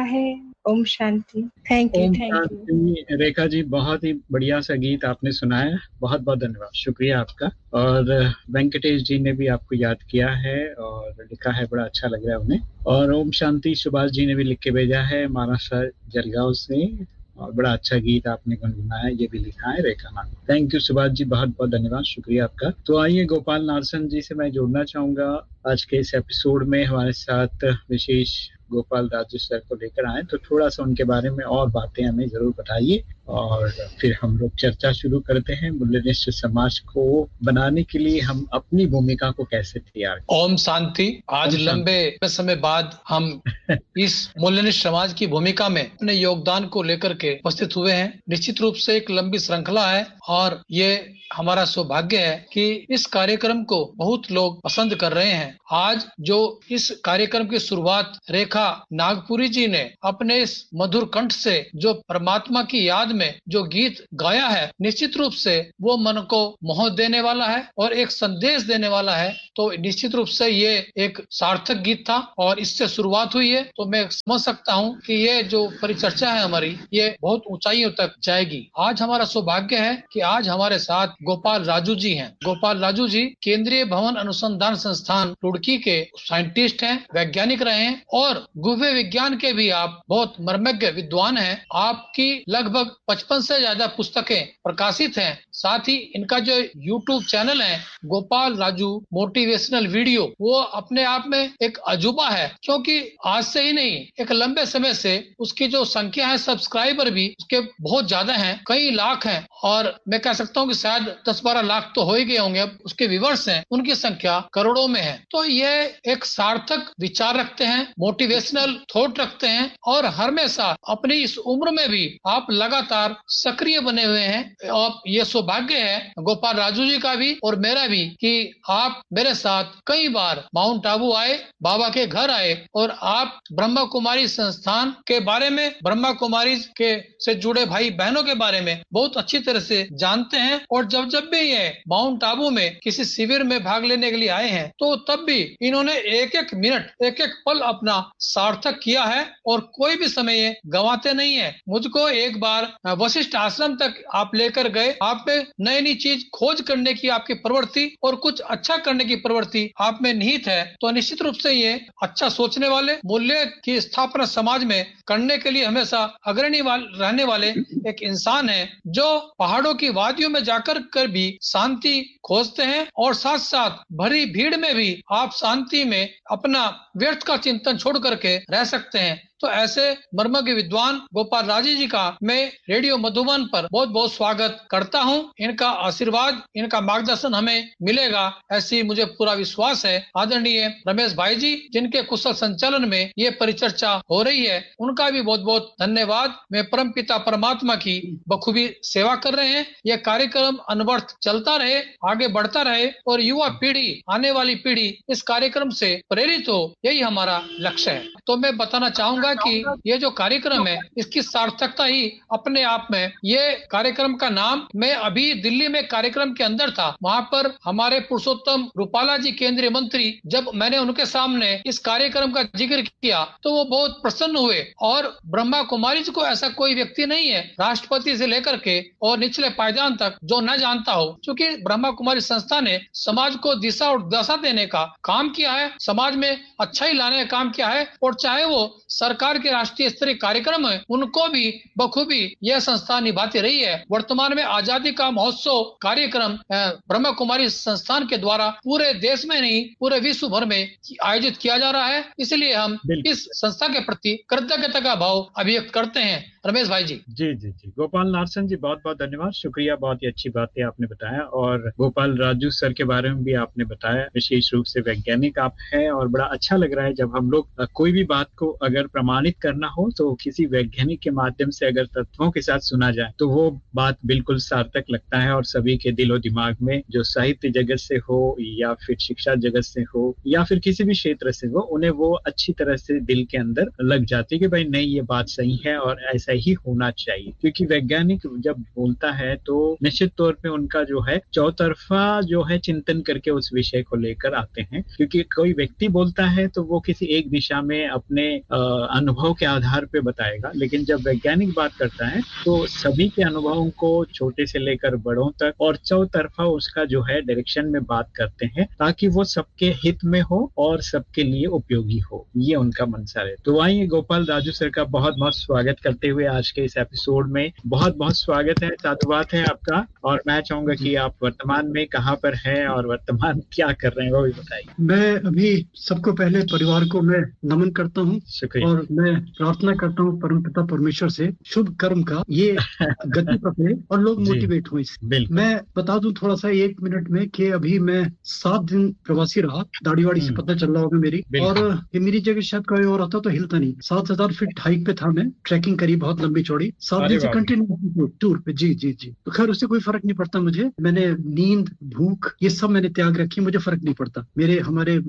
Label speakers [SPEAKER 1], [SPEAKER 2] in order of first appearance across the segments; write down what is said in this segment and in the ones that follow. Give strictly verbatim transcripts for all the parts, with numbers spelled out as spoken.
[SPEAKER 1] है। Om Shanti. Thank you
[SPEAKER 2] Om
[SPEAKER 1] thank you.
[SPEAKER 2] शांति। रेखा जी, बहुत ही बढ़िया सा गीत आपने सुनाया, बहुत बहुत धन्यवाद, शुक्रिया आपका। और वेंकटेश जी ने भी आपको याद किया है और लिखा है, बड़ा अच्छा लग रहा है उन्हें। और ओम शांति सुभाष जी ने भी लिख के भेजा है महाराष्ट्र जलगांव से, और बड़ा अच्छा गीत आपने गुनगुनाया, ये भी लिखा है रेखा नाम। थैंक यू सुभाष जी, बहुत बहुत धन्यवाद, शुक्रिया आपका। तो आइए गोपाल नारसन जी से मैं जोड़ना चाहूंगा आज के इस एपिसोड में। हमारे साथ विशेष गोपाल राजू सर को लेकर आए, तो थोड़ा सा उनके बारे में और बातें हमें जरूर बताइए और फिर हम लोग चर्चा शुरू करते हैं। मूल्यनिष्ठ समाज को बनाने के लिए हम अपनी भूमिका को कैसे तैयार करें।
[SPEAKER 3] ओम शांति। आज
[SPEAKER 2] ओम शांति।
[SPEAKER 3] लंबे समय बाद हम इस मूल्यनिष्ठ समाज की भूमिका में अपने योगदान को लेकर के उपस्थित हुए हैं। निश्चित रूप से एक लंबी श्रृंखला है और ये हमारा सौभाग्य है कि इस कार्यक्रम को बहुत लोग पसंद कर रहे हैं। आज जो इस कार्यक्रम की शुरुआत रेखा नागपुरी जी ने अपने इस मधुर कंठ से जो परमात्मा की याद में जो गीत गाया है, निश्चित रूप से वो मन को मोह देने वाला है और एक संदेश देने वाला है। तो निश्चित रूप से ये एक सार्थक गीत था और इससे शुरुआत हुई है, तो मैं समझ सकता हूँ कि ये जो परिचर्चा है हमारी, ये बहुत ऊंचाइयों तक जाएगी। आज हमारा सौभाग्य है कि आज हमारे साथ गोपाल राजू जी हैं। गोपाल राजू जी केंद्रीय भवन अनुसंधान संस्थान रुड़की के साइंटिस्ट हैं, वैज्ञानिक रहे हैं और गुह्य विज्ञान के भी आप बहुत मर्मज्ञ विद्वान हैं। आपकी लगभग पचपन से ज्यादा पुस्तकें प्रकाशित हैं। साथ ही इनका जो यूट्यूब चैनल है गोपाल राजू मोटिवेशनल वीडियो, वो अपने आप में एक अजूबा है, क्योंकि आज से ही नहीं, एक लंबे समय से उसकी जो संख्या है सब्सक्राइबर भी उसके बहुत ज्यादा हैं, कई लाख हैं और मैं कह सकता हूँ कि शायद दस बारह लाख तो हो ही गए होंगे। अब उसके व्यूअर्स हैं, उनकी संख्या करोड़ों में है। तो ये एक सार्थक विचार रखते हैं, मोटिवेशनल थॉट रखते हैं और हमेशा अपनी इस उम्र में भी आप लगातार सक्रिय बने हुए हैं। और ये सौभाग्य है गोपाल राजू जी का भी और मेरा भी कि आप मेरे साथ कई बार माउंट आबू आए, बाबा के घर आए और आप ब्रह्मा कुमारी संस्थान के बारे में, ब्रह्मा कुमारी के से जुड़े भाई बहनों के बारे में बहुत अच्छी तरह से जानते हैं। और जब जब भी ये माउंट आबू में किसी शिविर में भाग लेने के लिए आए हैं, तो तब भी इन्होंने एक एक मिनट, एक एक पल अपना सार्थक किया है और कोई भी समय ये गंवाते नहीं है। मुझको एक बार वशिष्ठ आश्रम तक आप लेकर गए, आप में नई नई चीज खोज करने की आपकी प्रवृत्ति और कुछ अच्छा करने की प्रवृत्ति आप में निहित है। तो निश्चित रूप से ये अच्छा सोचने वाले, मूल्य की स्थापना समाज में करने के लिए हमेशा अग्रणी रहने वाले एक इंसान है, जो पहाड़ों की वादियों में जाकर कर भी शांति खोजते हैं और साथ साथ भरी भीड़ में भी आप शांति में अपना व्यर्थ का चिंतन छोड़ करके रह सकते हैं। तो ऐसे मर्मज्ञ विद्वान गोपाल राजू जी का मैं रेडियो मधुबन पर बहुत बहुत स्वागत करता हूं। इनका आशीर्वाद, इनका मार्गदर्शन हमें मिलेगा, ऐसी मुझे पूरा विश्वास है। आदरणीय रमेश भाई जी, जिनके कुशल संचालन में ये परिचर्चा हो रही है, उनका भी बहुत बहुत धन्यवाद। मैं परम पिता परमात्मा की बखूबी सेवा कर रहे हैं। यह कार्यक्रम अनवरत चलता रहे, आगे बढ़ता रहे और युवा पीढ़ी, आने वाली पीढ़ी इस कार्यक्रम से प्रेरित हो, यही हमारा लक्ष्य है। तो मैं बताना चाहूंगा कि ये जो कार्यक्रम है, इसकी सार्थकता ही अपने आप में, ये कार्यक्रम का नाम, मैं अभी दिल्ली में कार्यक्रम के अंदर था, वहाँ पर हमारे पुरुषोत्तम रूपाला जी केंद्रीय मंत्री, जब मैंने उनके सामने इस कार्यक्रम का जिक्र किया तो वो बहुत प्रसन्न हुए। और ब्रह्मा कुमारी जी को ऐसा कोई व्यक्ति नहीं है, राष्ट्रपति से लेकर के और निचले पायदान तक, जो न जानता हो, क्योंकि ब्रह्मा कुमारी संस्था ने समाज को दिशा और दशा देने का काम किया है, समाज में अच्छाई लाने का काम किया है। और चाहे वो सरकार के राष्ट्रीय स्तरीय कार्यक्रम है, उनको भी बखूबी यह संस्था निभाती रही है। वर्तमान में आजादी का महोत्सव कार्यक्रम ब्रह्मा कुमारी संस्थान के द्वारा पूरे देश में नहीं, पूरे विश्व भर में आयोजित किया जा रहा है। इसलिए हम इस संस्था के प्रति कृतज्ञता का भाव अभिव्यक्त करते हैं। रमेश भाई जी।
[SPEAKER 2] जी जी जी गोपाल नारसन जी, बहुत बहुत धन्यवाद, शुक्रिया, बहुत ही अच्छी बातें आपने बताया। और गोपाल राजू सर के बारे में भी आपने बताया, विशेष रूप से वैज्ञानिक आप हैं और बड़ा अच्छा लग रहा है जब हम लोग कोई भी बात को अगर प्रमाणित करना हो तो किसी वैज्ञानिक के माध्यम से अगर तथ्यों के साथ सुना जाए तो वो बात बिल्कुल सार्थक लगता है और सभी के दिलो दिमाग में, जो साहित्य जगत से हो या फिर शिक्षा जगत से हो या फिर किसी भी क्षेत्र से हो, उन्हें वो अच्छी तरह से दिल के अंदर लग जाती है कि भाई नहीं, ये बात सही है और ऐसा ही होना चाहिए। क्योंकि वैज्ञानिक जब बोलता है तो निश्चित तौर पे उनका जो है चौतरफा जो है चिंतन करके उस विषय को लेकर आते हैं। क्योंकि कोई व्यक्ति बोलता है तो वो किसी एक दिशा में अपने अनुभव के आधार पे बताएगा, लेकिन जब वैज्ञानिक बात करता है तो सभी के अनुभवों को छोटे से लेकर बड़ों तक और चौतरफा उसका जो है डायरेक्शन में बात करते हैं, ताकि वो सबके हित में हो और सबके लिए उपयोगी हो। ये उनका मंशा है। तो आइए गोपाल राजू सर का बहुत बहुत स्वागत करते हुए आज के इस एपिसोड में बहुत बहुत स्वागत है, साधुवाद है आपका। और मैं चाहूंगा कि आप वर्तमान में कहाँ पर हैं और वर्तमान क्या कर रहे हैं वो भी बताइए।
[SPEAKER 4] मैं अभी सबको पहले परिवार को मैं नमन करता हूँ और मैं प्रार्थना करता हूँ परमपिता परमेश्वर से शुभ कर्म का ये गति पकड़े और लोग मोटिवेट हो इससे। मैं बता दूं थोड़ा सा एक मिनट में कि अभी मैं सात दिन प्रवासी रहा, दाढ़ी वाड़ी से पता चल रहा होगा मेरी, और ये मेरी जगह शायद कोई और आता तो हिलता नहीं। सात हजार फीट हाइट पे था मैं, ट्रैकिंग करी बहुत लंबी चौड़ी, सात दिन से कंटिन्यू टूर पे। जी जी जी तो खैर उससे कोई फर्क नहीं पड़ता मुझे। मैंने नींद, भूख, ये सब मैंने त्याग रखी, मुझे फर्क नहीं पड़ता। मेरे हमारे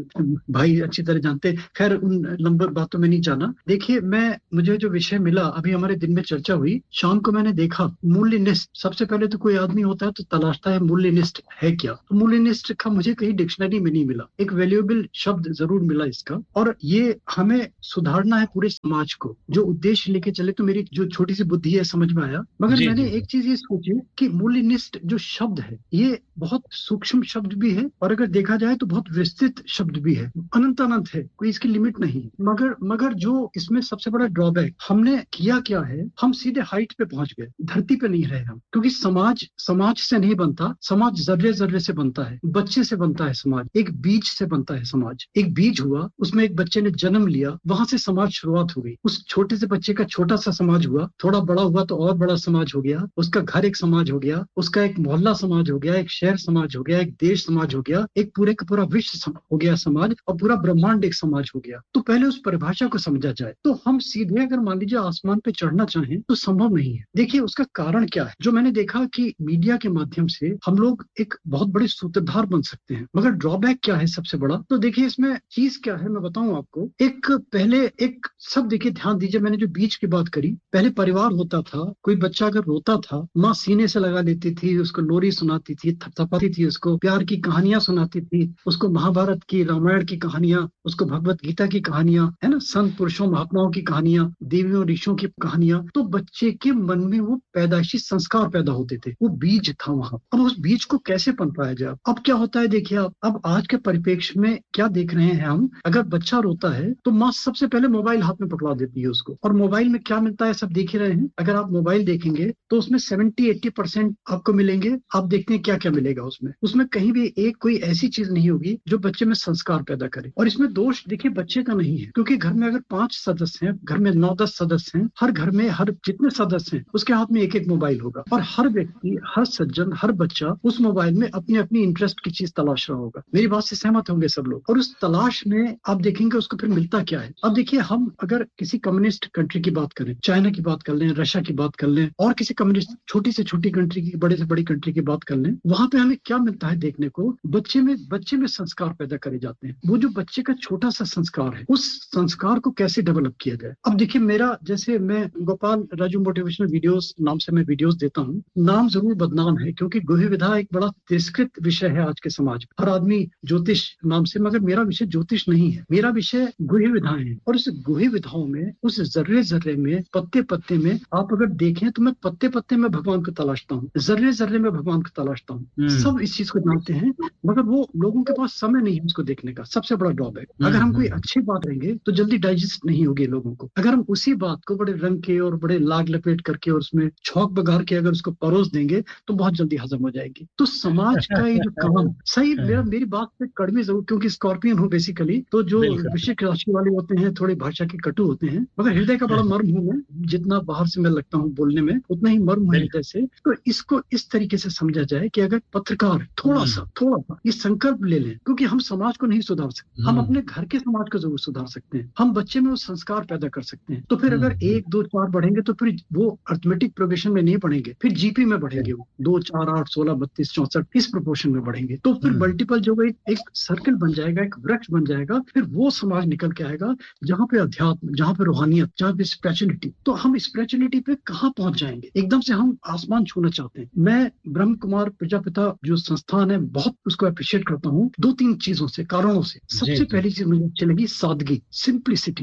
[SPEAKER 4] भाई अच्छी तरह जानते, खैर उन लंबी बातों में नहीं जाना। देखिए मैं मुझे जो विषय मिला, अभी हमारे दिन में चर्चा हुई, शाम को मैंने देखा मूल्यनिष्ठ। सबसे पहले तो कोई आदमी होता है तो तलाशता है मूल्यनिष्ठ है क्या। तो मूल्यनिष्ठ का मुझे कहीं डिक्शनरी में नहीं मिला, एक वैल्यूएबल शब्द जरूर मिला इसका। और ये हमें सुधारना है पूरे समाज को, जो उद्देश्य लेके चले। तो मेरी जो छोटी सी बुद्धि है समझ में आया, मगर मैंने एक चीज ये सोची कि मूल्यनिष्ठ जो शब्द है ये बहुत सूक्ष्म शब्द भी है, और अगर देखा जाए तो बहुत विस्तृत शब्द भी है, अनंत अनंत है, कोई इसकी लिमिट नहीं। मगर मगर जो इसमें सबसे बड़ा ड्रॉबैक, हमने किया क्या है, हम सीधे हाइट पे पहुंच गए, धरती पे नहीं रहे हम। क्योंकि समाज समाज से नहीं बनता, समाज जर्रे जर्रे से बनता है, बच्चे से बनता है समाज, एक बीज से बनता है समाज। एक बीज हुआ, उसमें एक बच्चे ने जन्म लिया, वहां से समाज शुरुआत हो गई। उस छोटे से बच्चे का छोटा सा समाज हुआ, थोड़ा बड़ा हुआ तो और बड़ा समाज हो गया, उसका घर एक समाज हो गया, उसका एक मोहल्ला समाज हो गया, एक शहर समाज हो गया, एक देश समाज हो गया, एक पूरे का पूरा विश्व हो गया समाज, और पूरा ब्रह्मांड एक समाज हो गया। तो पहले उस परिभाषा को समझा जाए। तो हम सीधे अगर मान लीजिए आसमान पे चढ़ना चाहें तो संभव नहीं है। देखिए उसका कारण क्या है, जो मैंने देखा कि मीडिया के माध्यम से हम लोग एक बहुत बड़े सूत्रधार बन सकते हैं, मगर ड्रॉबैक क्या है सबसे बड़ा। तो देखिए इसमें चीज क्या है मैं बताऊं आपको। एक पहले एक सब देखिए ध्यान दीजिए, मैंने जो बीच की बात करी, पहले परिवार होता था, कोई बच्चा अगर रोता था, माँ सीने से लगा लेती थी, उसको लोरी सुनाती थी, थपथपाती थी, उसको प्यार की कहानियां सुनाती थी, उसको महाभारत की, रामायण की कहानियां, उसको भगवत गीता की कहानियां, है ना, संत पुरुषों महात्माओं की कहानियां, देवियों ऋषियों की कहानियां। तो बच्चे के मन में वो पैदाइशी संस्कार पैदा होते थे, वो बीज था वहां। अब उस बीज को कैसे पनपाया जाए। अब क्या होता है देखिए, आप अब आज के परिप्रेक्ष्य में क्या देख रहे हैं हम, अगर बच्चा रोता है तो माँ सबसे पहले मोबाइल हाथ में पकड़ा देती है उसको, और मोबाइल में क्या मिलता है सब देख ही रहे हैं। अगर आप मोबाइल देखेंगे तो उसमें सेवेंटी एट्टी परसेंट आपको मिलेंगे। आप देखते हैं क्या क्या मिलेगा उसमें, उसमें कहीं भी एक कोई ऐसी चीज नहीं होगी जो बच्चे में संस्कार पैदा करे। और इसमें दोष देखिए बच्चे का नहीं है, क्योंकि घर में अगर पांच सदस्य हैं, घर में नौ दस सदस्य हैं, हर घर में हर जितने सदस्य हैं उसके हाथ में एक एक मोबाइल होगा, और हर व्यक्ति, हर सज्जन, हर बच्चा उस मोबाइल में अपनी अपनी इंटरेस्ट की चीज तलाश रहा होगा। मेरी बात से सहमत होंगे सब लोग। और उस तलाश में आप देखेंगे उसको फिर मिलता क्या है। अब देखिए हम अगर किसी कम्युनिस्ट कंट्री की बात करें, चाइना की बात कर लें, रशिया की बात कर लें, और किसी कम्युनिस्ट छोटी से छोटी कंट्री की, बड़े से बड़ी कंट्री की बात कर लें, वहां पे हमें क्या मिलता है देखने को, बच्चे में बच्चे में संस्कार पैदा करे जाते हैं। वो जो बच्चे का छोटा सा संस्कार है, उस संस्कार को कैसे डेवलप किया जाए। अब देखिए मेरा, जैसे मैं गोपाल राजू मोटिवेशनल वीडियोस नाम से मैं वीडियोस देता हूँ, नाम जरूर बदनाम है क्योंकि गुह्य विधा एक बड़ा तिरस्कृत विषय है आज के समाज में। हर आदमी ज्योतिष नाम से, मगर मेरा विषय ज्योतिष नहीं है, मेरा विषय गुह्य विधाएं है। और उस गुह्य विधाओं में, उस जर्रे जर्रे में, पत्ते पत्ते में आप अगर देखें तो मैं पत्ते पत्ते में भगवान को तलाशता हूँ, जर्रे जर्रे में भगवान को तलाशता हूँ। सब इस चीज को जानते हैं, मगर वो लोगों के पास समय नहीं है उसको देखने का। सबसे बड़ा ड्रॉबैक, अगर हम कोई अच्छी बात करेंगे तो जल्दी डाइजेस्ट नहीं होगी लोगों को। अगर हम उसी बात को बड़े रंग के और बड़े लाग लपेट करके और उसमें छौक बगार के अगर उसको परोस देंगे तो बहुत जल्दी हजम हो जाएगी। तो समाज का ये जो काम सही, मेरा मेरी बात पे कड़वी जरूर, क्योंकि स्कॉर्पियन हूँ बेसिकली, तो जो वृश्चिक राशि वाले होते हैं थोड़ी भाषा के कटु होते हैं, मगर हृदय का बड़ा मर्म हूँ मैं। जितना बाहर से मैं लगता हूँ बोलने में, उतना ही मर्म है हृदय से। तो इसको इस तरीके से समझा जाए कि अगर पत्रकार थोड़ा सा थोड़ा सा ये संकल्प ले लें, क्योंकि हम समाज को नहीं सुधार सकते, हम अपने घर के समाज को जरूर सुधार सकते हैं, हम बच्चे में वो संस्कार पैदा कर सकते हैं। तो फिर अगर एक दो चार बढ़ेंगे तो फिर वो अर्थमेटिक प्रोग्रेशन में नहीं बढ़ेंगे, फिर जीपी में बढ़ेंगे, वो दो चार आठ सोलह बत्तीस चौसठ इस प्रोपोर्शन में बढ़ेंगे। तो फिर मल्टीपल जो एक, एक सर्कल बन जाएगा, एक वृक्ष बन जाएगा। फिर वो समाज निकल के आएगा जहाँ पे अध्यात्म, जहाँ पे रूहानियत, जहाँ पे स्पिरिचुअलिटी। तो हम स्पिरिचुअलिटी पे कहाँ पहुंच जाएंगे, एकदम से हम आसमान छूना चाहते हैं। मैं ब्रह्म कुमार प्रजापिता जो संस्थान है बहुत उसको अप्रिशिएट करता हूँ, दो तीन चीजों से, कारणों से। सबसे पहली चीज मुझे अच्छी लगी सादगी, सिंप्लिसिटी।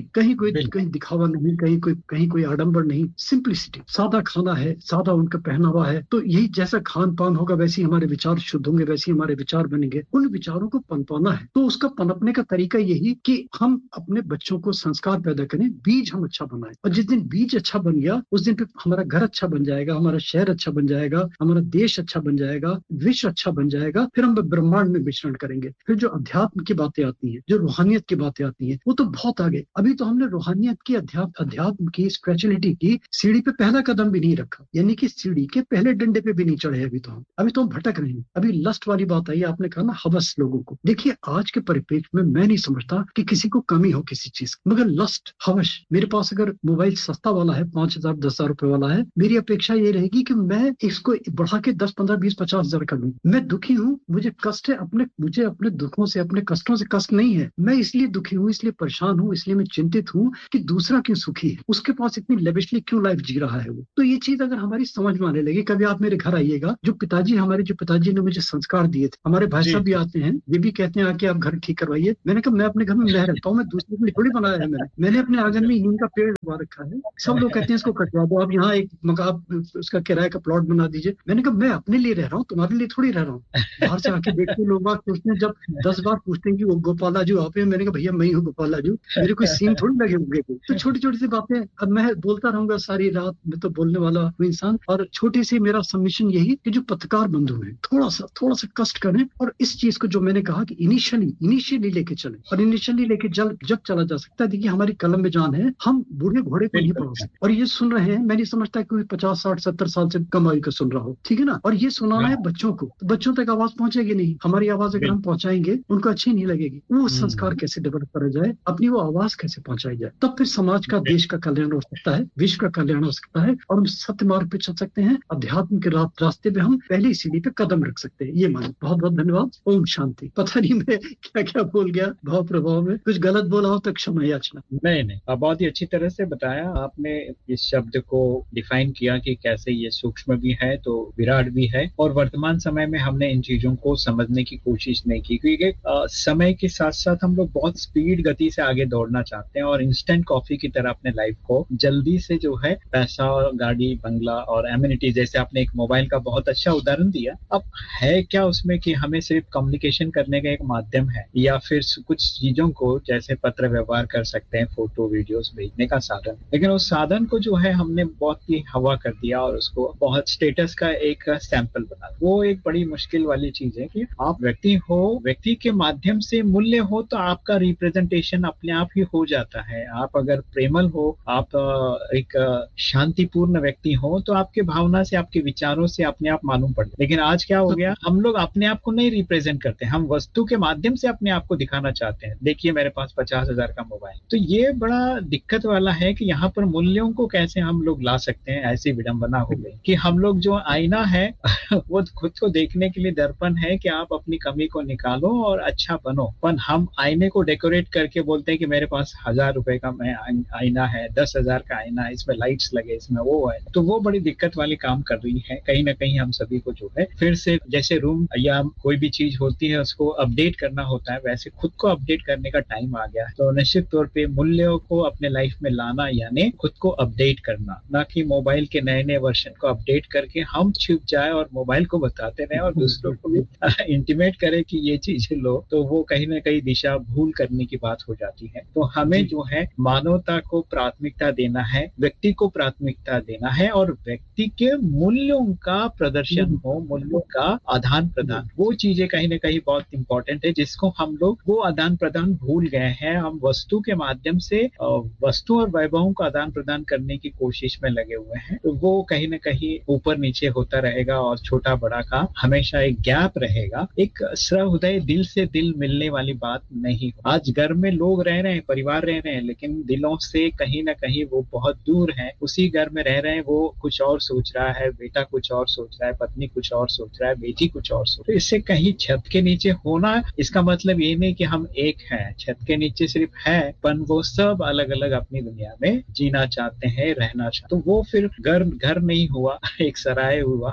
[SPEAKER 4] सिंप्लिसिटी, कहीं कोई कहीं दिखावा नहीं, कहीं कोई कहीं कोई आडंबर नहीं, सिंप्लिसिटी। सादा खाना है, सादा उनका पहनावा है, तो यही जैसा खान पान होगा वैसे ही हमारे विचार शुद्ध होंगे, वैसे ही हमारे विचार बनेंगे। उन विचारों को पनपाना है, तो उसका पनपने का तरीका यही कि हम अपने बच्चों को संस्कार पैदा करें, बीज हम अच्छा बनाए, और जिस दिन बीज अच्छा बन गया उस दिन पे हमारा घर अच्छा बन जाएगा, हमारा शहर अच्छा बन जाएगा, हमारा देश अच्छा बन जाएगा, विश्व अच्छा बन जाएगा। फिर हम ब्रह्मांड में विचरण करेंगे। फिर जो अध्यात्म की बातें आती हैं, जो रूहानियत की बातें आती हैं, वो तो बहुत आगे। अभी तो हमने रूहानियत की, अध्यात्म अध्यात्म की, स्पिरिचुअलिटी की सीढ़ी पे पहला कदम भी नहीं रखा, यानी कि सीढ़ी के पहले डंडे पे भी नहीं चढ़े अभी तो हम अभी तो हम भटक रहे हैं। अभी लस्ट वाली बात आई, आपने कहा ना हवस लोगों को। देखिए आज के परिप्रेक्ष्य में मैं नहीं समझता कि किसी को कमी हो किसी चीज, मगर लस्ट, हवस, मेरे पास अगर मोबाइल सस्ता वाला है, पांच हजार दस हजार रुपए वाला है, मेरी अपेक्षा ये रहेगी कि मैं इसको बढ़ा के दस पंद्रह बीस पचास हजार कर लूं। मैं दुखी हूँ, मुझे कष्ट है, अपने मुझे अपने दुखों से, अपने कष्टों से कष्ट नहीं है। मैं इसलिए दुखी हूँ, इसलिए परेशान हूँ, इसलिए मैं चिंतित हूँ कि दूसरा क्यों सुखी है, उसके पास इतनी लेविशली क्यों लाइफ जी रहा है वो। तो ये चीज अगर हमारी समझ में आने लगी, कभी आप मेरे घर आइएगा, जो पिताजी हमारे जो पिताजी ने मुझे संस्कार दिए थे, हमारे भाई साहब भी आते हैं, ये भी कहते हैं आके आप घर ठीक करवाइए। मैंने कहा मैं अपने घर में मैं रहता हूँ, मैं दूसरे के लिए थोड़ी बनाया है मैंने मैंने अपने आंगन में नीम का पेड़ लगा रखा है। सब लोग कहते हैं इसको कटवा दो, आप यहाँ एक मकान उसका किराए का प्लॉट बना दीजिए। मैंने कहा मैं अपने लिए रह रहा हूँ, तुम्हारे लिए थोड़ी रह रहा हूँ। बाहर से आके देखते लोग बात पूछते हैं, जब दस बार पूछते हैं कि वो गोपालाजू आप हैं, मैंने कहा भैया मैं ही हूँ गोपालाजू, मेरे कोई सीन थोड़ी लगे होंगे। तो छोटी छोटी सी बातें अब मैं बोलता रहूंगा सारी रात, मैं तो बोलने वाला हूँ इंसान। और छोटी सी मेरा सबमिशन यही कि जो पत्रकार बंधु हैं, थोड़ा सा थोड़ा सा कष्ट करें, और इस चीज को जो मैंने कहा कि इनिशियली इनिशियली लेके चले, और इनिशियली लेके जल जब चला जा सकता है। देखिए हमारी कलम में जान है, हम बूढ़े घोड़े को नहीं पढ़ा सकते। और ये सुन रहे हैं, मैं नहीं समझता कि कोई पचास साठ सत्तर साल से कम आयु का सुन रहा हो, ठीक है ना। और ये सुनाना है बच्चों को, तो बच्चों तक आवाज पहुंचेगी नहीं। हमारी आवाज अगर हम पहुंचाएंगे उनको अच्छी नहीं लगेगी। वो संस्कार कैसे डेवलप करा जाए, अपनी वो आवाज कैसे पहुंचाई जाए, तब फिर समाज का, देश का कल्याण हो सकता है, विश्व का कल्याण हो सकता है, और हम सत्य मार्ग पे चल सकते हैं। अध्यात्म के रास्ते पे हम पहली सीढ़ी पे कदम रख सकते हैं। ये मानो। बहुत बहुत धन्यवाद। ओम शांति। पता नहीं मैं क्या क्या बोल गया, भाव प्रभाव में कुछ गलत बोला हो तो क्षमा याचना।
[SPEAKER 2] नहीं नहीं, आप बहुत ही अच्छी तरह से बताया आपने। इस शब्द को डिफाइन किया कि कैसे ये सूक्ष्म भी है तो विराट भी है, और वर्तमान समय में हमने इन चीजों को समझने की कोशिश नहीं की, क्योंकि आ, समय के साथ साथ हम लोग बहुत स्पीड गति से आगे दौड़ना चाहते हैं, और इंस्टेंट कॉफी की तरह अपने लाइफ को जल्दी से जो है पैसा और गाड़ी बंगला और एमिनिटी, जैसे आपने एक मोबाइल का बहुत अच्छा उदाहरण दिया। अब है क्या उसमें कि हमें सिर्फ कम्युनिकेशन करने का एक माध्यम है, या फिर कुछ चीजों को जैसे पत्र व्यवहार कर सकते हैं, फोटो वीडियोस भेजने का साधन, लेकिन उस साधन को जो है हमने बहुत ही हवा कर दिया और उसको बहुत स्टेटस का एक सैंपल बना। वो एक बड़ी मुश्किल वाली चीज है कि आप व्यक्ति हो, व्यक्ति के माध्यम से मूल्य हो तो आपका रिप्रेजेंटेशन अपने आप ही हो जाता है। आप अगर प्रेमल हो, आप एक शांतिपूर्ण व्यक्ति हो, तो आपके भावना से, आपके विचारों से अपने आप मालूम पड़ता है। लेकिन आज क्या हो गया, हम लोग अपने आप को नहीं रिप्रेजेंट करते, हम वस्तु के माध्यम से अपने आप को दिखाना चाहते हैं। देखिए मेरे पास पचास हजार का मोबाइल, तो ये बड़ा दिक्कत वाला है कि यहाँ पर मूल्यों को कैसे हम लोग ला सकते हैं। ऐसी विडंबना हो गई कि हम लोग जो आईना है वो खुद को देखने के लिए दर्पण है कि आप अपनी कमी को निकालो और अच्छा बनो, पर हम आईने को डेकोरेट करके बोलते हैं कि मेरे पास हजार रुपए का मैं आईना है, दस हजार का आईना है, इसमें लाइट्स लगे, इसमें वो है। तो वो बड़ी दिक्कत वाली काम कर रही है। कहीं ना कहीं हम सभी को जो है फिर से जैसे रूम या कोई भी चीज होती है उसको अपडेट करना होता है, वैसे खुद को अपडेट करने का टाइम आ गया। तो निश्चित तौर पे मूल्यों को अपने लाइफ में लाना यानी खुद को अपडेट करना, ना कि मोबाइल के नए नए वर्जन को अपडेट करके हम छुप जाए और मोबाइल को बताते रहे और दूसरों को भी इंटीमेट करे कि ये चीजें लो। तो वो कहीं ना कहीं दिशा भूल करने की बात हो जाती है। तो हमें जो है मानवता को प्राथमिकता देना है, व्यक्ति को प्राथमिकता देना है, और व्यक्ति के मूल्यों का प्रदर्शन हो, मूल्यों का आदान प्रदान, वो चीजें कहीं ना कहीं बहुत इंपॉर्टेंट है, जिसको हम लोग वो आदान प्रदान भूल गए हैं। हम वस्तु के माध्यम से वस्तु और वैभवों का आदान प्रदान करने की कोशिश में लगे हुए हैं। तो वो कहीं ना कहीं ऊपर नीचे होता रहेगा और छोटा बड़ा का हमेशा एक गैप रहेगा। एक सहृदय दिल से दिल मिलने वाली बात नहीं। आज घर में लोग रह रहे हैं, परिवार रह रहे हैं, लेकिन दिलों से कहीं ना कहीं वो बहुत दूर है। उसी घर में रह रहे हैं, वो कुछ और सोच रहा है, बेटा कुछ और सोच रहा है, पत्नी कुछ और सोच रहा है, बेटी कुछ और सोच रहा है। तो इससे कहीं छत के नीचे होना, इसका मतलब ये नहीं कि हम एक हैं, छत के नीचे सिर्फ है, पर वो सब अलग अलग अपनी दुनिया में जीना चाहते हैं, रहना चाहते। तो वो फिर घर घर नहीं हुआ, एक सराय हुआ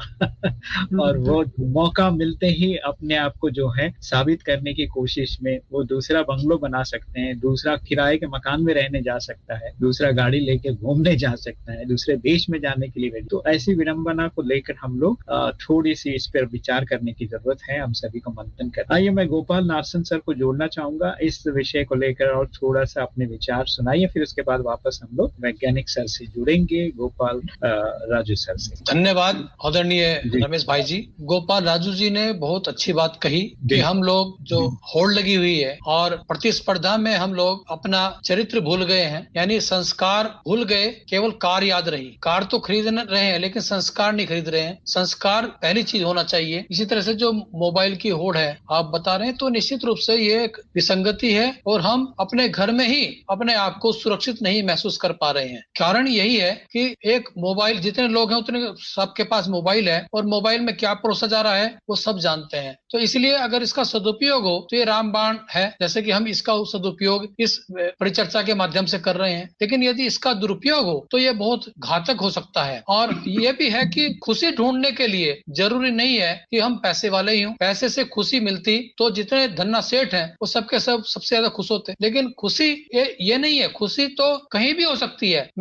[SPEAKER 2] और वो मौका मिलते ही अपने आप को जो है साबित करने की कोशिश में वो दूसरा बंगलो बना सकते हैं, दूसरा किराए के मकान में रहने जा सकता है, दूसरा गाड़ी लेके घूमने जा सकता है, दूसरे देश में जाने के लिए। तो ऐसी विडंबना को लेकर हम लोग थोड़ी सी इस पर विचार करने की जरूरत है, हम सभी को मंथन कर। आइए मैं गोपाल नारसन सर को जोड़ना चाहूंगा इस विषय को लेकर और थोड़ा सा अपने विचार सुनाइए, फिर उसके बाद वापस हम लोग वैज्ञानिक सर से जुड़ेंगे, गोपाल राजू सर से।
[SPEAKER 3] धन्यवाद आदरणीय रमेश भाई जी। गोपाल राजू जी ने बहुत अच्छी बात कही कि हम लोग जो होड़ लगी हुई है और प्रतिस्पर्धा में हम लोग अपना चरित्र भूल गए हैं, यानी संस्कार भूल गए, केवल कार याद रही। कार तो खरीद रहे हैं लेकिन संस्कार नहीं खरीद रहे हैं। संस्कार पहली चीज होना चाहिए। इसी तरह से जो मोबाइल की होड़ है आप बता रहे हैं, तो निश्चित रूप से ये एक विसंगति है और हम अपने घर में ही अपने आप को सुरक्षित नहीं महसूस कर पा रहे हैं। कारण यही है कि एक मोबाइल, जितने लोग हैं उतने सबके पास मोबाइल है और मोबाइल में क्या परोसा जा रहा है वो सब जानते हैं। तो इसलिए अगर इसका सदुपयोग हो तो ये रामबाण है, जैसे कि हम इसका सदुपयोग इस परिचर्चा के माध्यम से कर रहे हैं। लेकिन यदि इसका दुरुपयोग हो तो ये बहुत घातक हो सकता है। और ये भी है कि खुशी ढूंढने के लिए जरूरी नहीं है कि हम पैसे वाले ही हों। पैसे से खुशी मिलती तो जितने धन्ना सेठ हैं वो सबके सब सबसे ज्यादा खुश होते। लेकिन खुशी ये, ये नहीं है, खुशी तो कहीं भी हो सकती है।